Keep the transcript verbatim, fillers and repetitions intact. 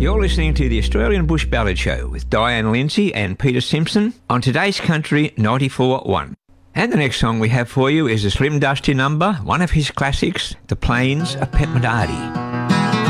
You're listening to the Australian Bush Ballad Show with Diane Lindsay and Peter Simpson on Today's Country ninety-four point one. And the next song we have for you is a Slim Dusty number, one of his classics, The Plains of Petmidadi.